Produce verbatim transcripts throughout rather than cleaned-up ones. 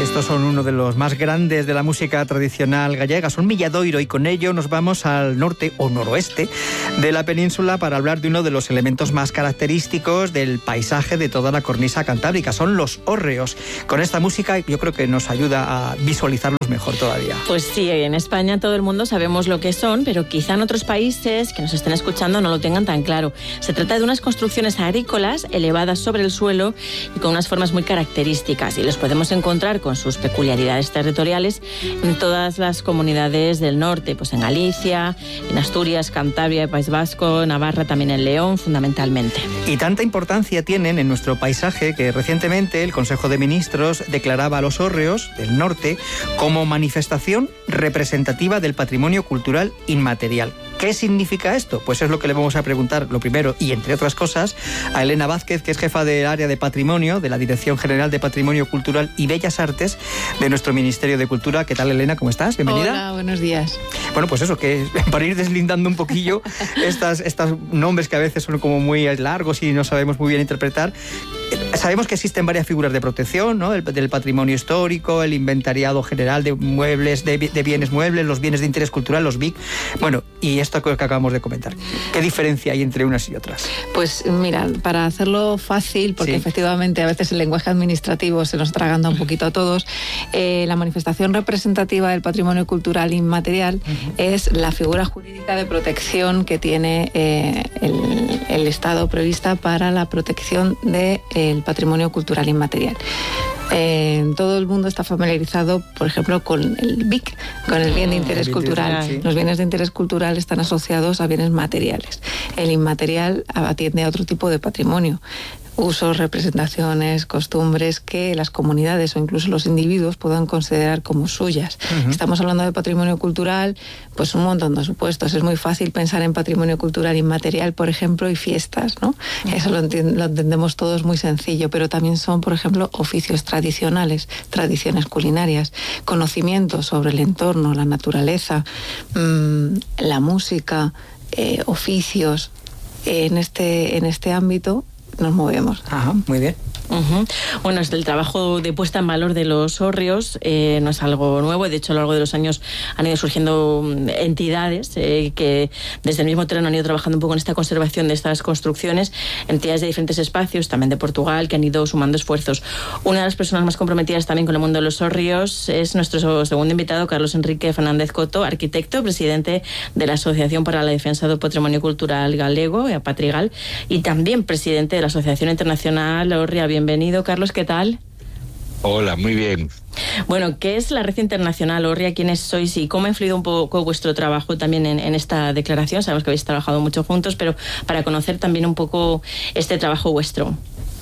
Estos son uno de los más grandes de la música tradicional gallega, son Milladoiro, y con ello nos vamos al norte o noroeste de la península para hablar de uno de los elementos más característicos del paisaje de toda la cornisa cantábrica, son los hórreos. Con esta música yo creo que nos ayuda a visualizarlos mejor todavía. Pues sí, en España todo el mundo sabemos lo que son, pero quizá en otros países que nos estén escuchando no lo tengan tan claro. Se trata de unas construcciones agrícolas elevadas sobre el suelo y con unas formas muy características, y los podemos encontrar con sus peculiaridades territoriales en todas las comunidades del norte, pues en Galicia, en Asturias, Cantabria, País Vasco, Navarra, también en León, fundamentalmente. Y tanta importancia tienen en nuestro paisaje que recientemente el Consejo de Ministros declaraba a los hórreos del norte como manifestación representativa del patrimonio cultural inmaterial. ¿Qué significa esto? Pues es lo que le vamos a preguntar, lo primero, y entre otras cosas, a Elena Vázquez, que es jefa del área de patrimonio de la Dirección General de Patrimonio Cultural y Bellas Artes de nuestro Ministerio de Cultura. ¿Qué tal, Elena? ¿Cómo estás? Bienvenida. Hola, buenos días. Bueno, pues eso, que para ir deslindando un poquillo estas, estos nombres que a veces son como muy largos y no sabemos muy bien interpretar. Sabemos que existen varias figuras de protección, ¿no? Del, del patrimonio histórico, el inventariado general de muebles, de, de bienes muebles, los bienes de interés cultural, los B I C. Bueno, y esto que acabamos de comentar. ¿Qué diferencia hay entre unas y otras? Pues mira, para hacerlo fácil, porque sí, efectivamente a veces el lenguaje administrativo se nos traganda un poquito a todos, eh, la manifestación representativa del patrimonio cultural inmaterial uh-huh. es la figura jurídica de protección que tiene eh, el, el Estado prevista para la protección del de, patrimonio cultural inmaterial. Eh, todo el mundo está familiarizado, por ejemplo, con el B I C, con el bien de interés oh, cultural. Sí. Los bienes de interés cultural están asociados a bienes materiales. El inmaterial atiende a otro tipo de patrimonio. Usos, representaciones, costumbres que las comunidades o incluso los individuos puedan considerar como suyas. Uh-huh. Estamos hablando de patrimonio cultural, pues un montón de supuestos. Es muy fácil pensar en patrimonio cultural inmaterial, por ejemplo, y fiestas, ¿no? Uh-huh. Eso lo, enti- lo entendemos todos muy sencillo, pero también son, por ejemplo, oficios tradicionales, tradiciones culinarias, conocimientos sobre el entorno, la naturaleza, mmm, la música, eh, oficios. En este, en este ámbito nos movemos. Ajá, muy bien. Uh-huh. Bueno, el trabajo de puesta en valor de los hórreos eh, no es algo nuevo. De hecho, a lo largo de los años han ido surgiendo entidades eh, que desde el mismo terreno han ido trabajando un poco en esta conservación de estas construcciones, entidades de diferentes espacios, también de Portugal, que han ido sumando esfuerzos. Una de las personas más comprometidas también con el mundo de los hórreos es nuestro segundo invitado, Carlos Enrique Fernández Coto, arquitecto, presidente de la Asociación para la Defensa del Patrimonio Cultural Galego, Patrigal, y también presidente de la Asociación Internacional Hórrea. Bienvenido, Carlos, ¿qué tal? Hola, muy bien. Bueno, ¿qué es la Red Internacional Hórrea? ¿Quiénes sois y cómo ha influido un poco vuestro trabajo también en, en esta declaración? Sabemos que habéis trabajado mucho juntos, pero para conocer también un poco este trabajo vuestro.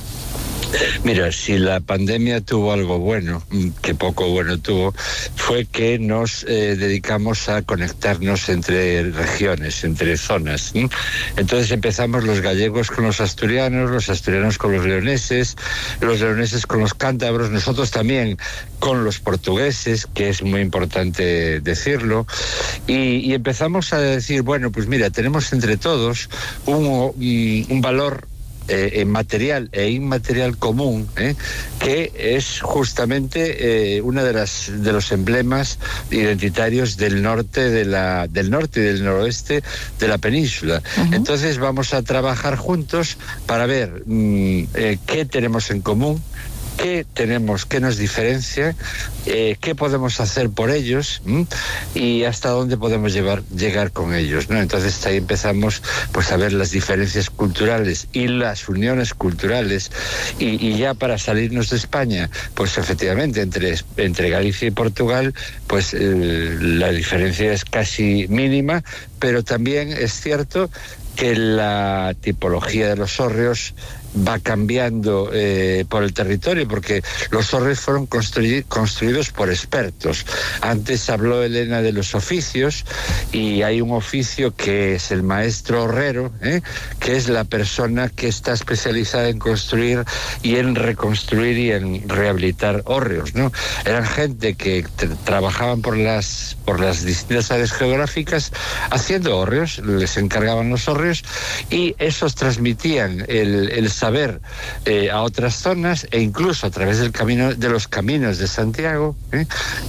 Mira, si la pandemia tuvo algo bueno, que poco bueno tuvo, fue que nos eh, dedicamos a conectarnos entre regiones, entre zonas. ¿sí? Entonces empezamos los gallegos con los asturianos, los asturianos con los leoneses, los leoneses con los cántabros, nosotros también con los portugueses, que es muy importante decirlo, y, y empezamos a decir, bueno, pues mira, tenemos entre todos un, un, un valor Eh, material e inmaterial común, eh, que es justamente eh, una de las de los emblemas identitarios del norte de la del norte y del noroeste de la península. Uh-huh. Entonces vamos a trabajar juntos para ver mmm, eh, qué tenemos en común, qué tenemos, qué nos diferencia, eh, qué podemos hacer por ellos ¿m? y hasta dónde podemos llevar, llegar con ellos, ¿no? Entonces ahí empezamos pues a ver las diferencias culturales y las uniones culturales y, y ya para salirnos de España, pues efectivamente entre, entre Galicia y Portugal pues eh, la diferencia es casi mínima, pero también es cierto que la tipología de los hórreos va cambiando eh, por el territorio, porque los hórreos fueron construi- construidos por expertos. Antes habló Elena de los oficios, y hay un oficio que es el maestro horrero, ¿eh? que es la persona que está especializada en construir y en reconstruir y en rehabilitar hórreos, ¿no? Eran gente que t- trabajaban por las, por las distintas áreas geográficas haciendo hórreos, les encargaban los hórreos, y esos transmitían el, el saber eh, a otras zonas e incluso a través del camino, de los caminos de Santiago, ¿eh?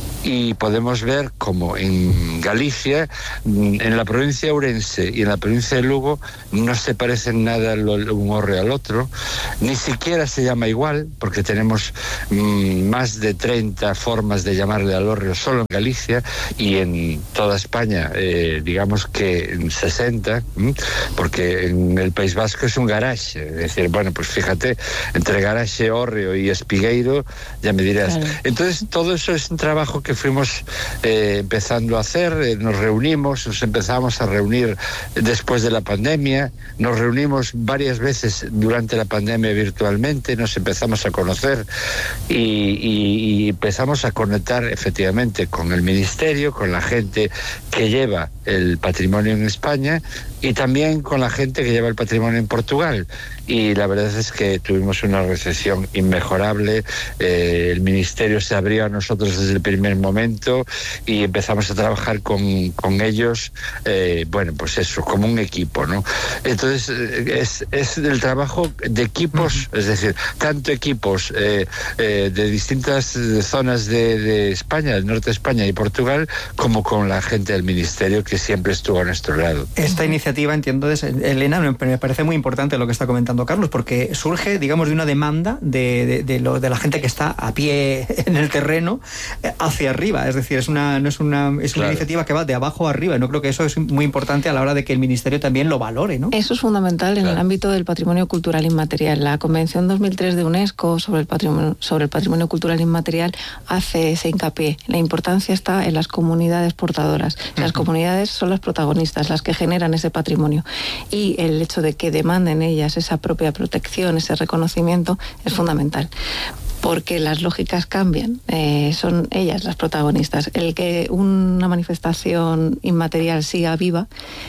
Y podemos ver como en Galicia, en la provincia de Ourense y en la provincia de Lugo no se parecen nada un hórreo al otro, ni siquiera se llama igual, porque tenemos mmm, más de treinta formas de llamarle al hórreo solo en Galicia, y en toda España eh, digamos que en sesenta, ¿m? Porque en el País Vasco es un garaxe, es decir, bueno, pues fíjate, entre garaxe, hórreo y espigueiro, ya me dirás. Claro. Entonces todo eso es un trabajo que fuimos eh, empezando a hacer, eh, nos reunimos, nos empezamos a reunir después de la pandemia, nos reunimos varias veces durante la pandemia virtualmente, nos empezamos a conocer y, y, y empezamos a conectar efectivamente con el Ministerio, con la gente que lleva el patrimonio en España y también con la gente que lleva el patrimonio en Portugal. Y la verdad es que tuvimos una recepción inmejorable, eh, el Ministerio se abrió a nosotros desde el primer momento y empezamos a trabajar con, con ellos, eh, bueno, pues eso, como un equipo, ¿no? Entonces, es, es el trabajo de equipos, es decir, tanto equipos eh, eh, de distintas zonas de, de España, del norte de España y Portugal, como con la gente del Ministerio que siempre estuvo a nuestro lado. Esta iniciativa, entiendo, es, Elena, me parece muy importante lo que está comentando Carlos, porque surge, digamos, de una demanda de, de, de, lo, de la gente que está a pie en el terreno hacia arriba. Es decir, es una, no es una, es una claro. iniciativa que va de abajo a arriba. No creo que eso es muy importante a la hora de que el Ministerio también lo valore, ¿no? Eso es fundamental en claro. el ámbito del patrimonio cultural inmaterial. La Convención dos mil tres de UNESCO sobre el patrimonio, sobre el patrimonio cultural inmaterial hace ese hincapié. La importancia está en las comunidades portadoras. Las uh-huh. comunidades son las protagonistas, las que generan ese patrimonio. Y el hecho de que demanden ellas esa propia protección, ese reconocimiento, es fundamental. Porque las lógicas cambian, eh, son ellas las protagonistas. El que una manifestación inmaterial siga viva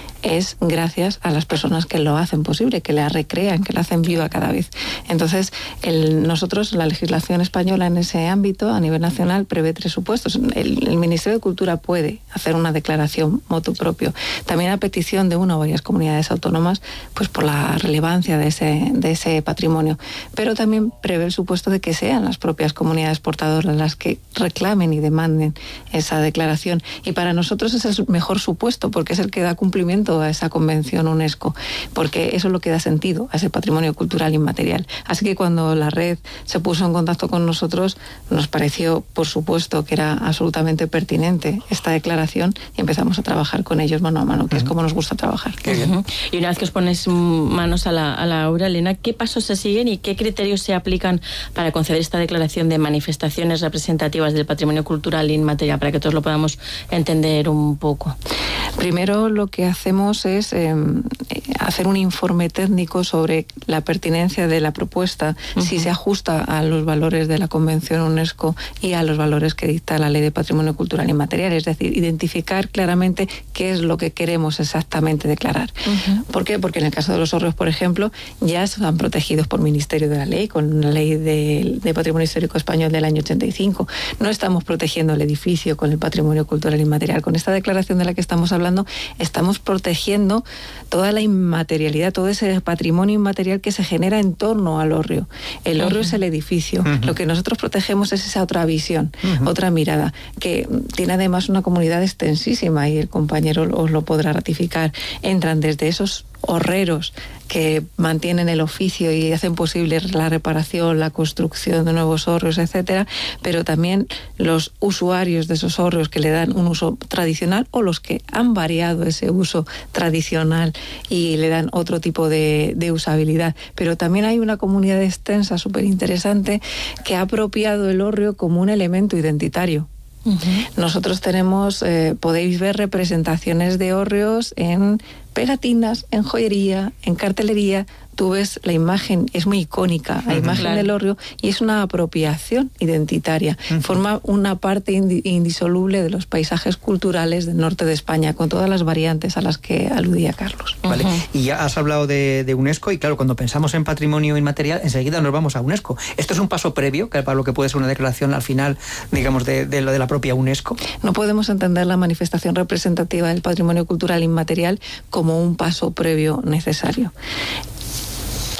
es gracias a las personas que lo hacen posible, que la recrean, que la hacen viva cada vez. Entonces, el, nosotros, la legislación española en ese ámbito, a nivel nacional, prevé tres supuestos. El, el Ministerio de Cultura puede hacer una declaración motu propio, también a petición de una o varias comunidades autónomas, pues por la relevancia de ese, de ese patrimonio. Pero también prevé el supuesto de que sean las propias comunidades portadoras las que reclamen y demanden esa declaración. Y para nosotros ese es el mejor supuesto, porque es el que da cumplimiento a esa convención UNESCO, porque eso es lo que da sentido a ese patrimonio cultural inmaterial. Así que cuando la red se puso en contacto con nosotros, nos pareció, por supuesto, que era absolutamente pertinente esta declaración y empezamos a trabajar con ellos mano a mano, que uh-huh. es como nos gusta trabajar. Uh-huh. Y una vez que os ponéis manos a la, a la obra, Elena, ¿qué pasos se siguen y qué criterios se aplican para conceder esta declaración de manifestaciones representativas del patrimonio cultural inmaterial, para que todos lo podamos entender un poco? Primero, lo que hacemos es eh, hacer un informe técnico sobre la pertinencia de la propuesta, uh-huh. si se ajusta a los valores de la Convención UNESCO y a los valores que dicta la Ley de Patrimonio Cultural Inmaterial, es decir, identificar claramente qué es lo que queremos exactamente declarar. Uh-huh. ¿Por qué? Porque en el caso de los hórreos, por ejemplo, ya están protegidos por Ministerio de la Ley, con la Ley de, de Patrimonio Histórico Español del año ochenta y cinco. No estamos protegiendo el edificio con el patrimonio cultural inmaterial. Con esta declaración de la que estamos hablando, estamos protegiendo toda la inmaterialidad, todo ese patrimonio inmaterial que se genera en torno al hórreo. El hórreo uh-huh. es el edificio. Uh-huh. Lo que nosotros protegemos es esa otra visión, uh-huh. otra mirada, que tiene además una comunidad extensísima y el compañero os lo podrá ratificar. Entran desde esos horreros que mantienen el oficio y hacen posible la reparación, la construcción de nuevos hórreos, etcétera, pero también los usuarios de esos hórreos que le dan un uso tradicional o los que han variado ese uso tradicional y le dan otro tipo de, de usabilidad. Pero también hay una comunidad extensa súper interesante que ha apropiado el hórreo como un elemento identitario. Uh-huh. Nosotros tenemos, eh, podéis ver representaciones de hórreos en pegatinas, en joyería, en cartelería. Tú ves la imagen, es muy icónica, la uh-huh, imagen claro. del hórreo, y es una apropiación identitaria. Uh-huh. Forma una parte indisoluble de los paisajes culturales del norte de España, con todas las variantes a las que aludía Carlos. Vale. Uh-huh. Y ya has hablado de, de UNESCO, y claro, cuando pensamos en patrimonio inmaterial, enseguida nos vamos a UNESCO. ¿Esto es un paso previo para lo que puede ser una declaración al final, digamos, de, de, de la propia UNESCO? No podemos entender la manifestación representativa del patrimonio cultural inmaterial como un paso previo necesario.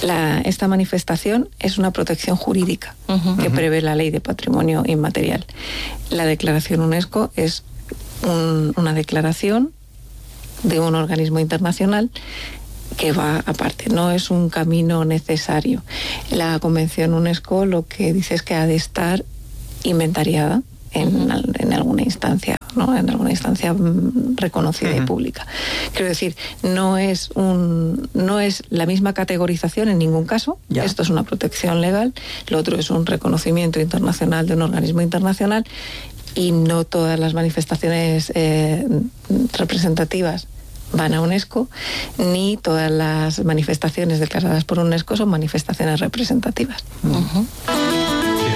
La, esta manifestación es una protección jurídica uh-huh. que prevé la Ley de Patrimonio Inmaterial. La declaración UNESCO es un, una declaración de un organismo internacional que va aparte, no es un camino necesario. La Convención UNESCO lo que dice es que ha de estar inventariada en, en alguna instancia, ¿no? En alguna instancia reconocida uh-huh. y pública. Quiero decir, no es un, no es la misma categorización en ningún caso. Ya. Esto es una protección legal, lo otro es un reconocimiento internacional de un organismo internacional, y no todas las manifestaciones eh, representativas van a UNESCO, ni todas las manifestaciones declaradas por UNESCO son manifestaciones representativas. Uh-huh.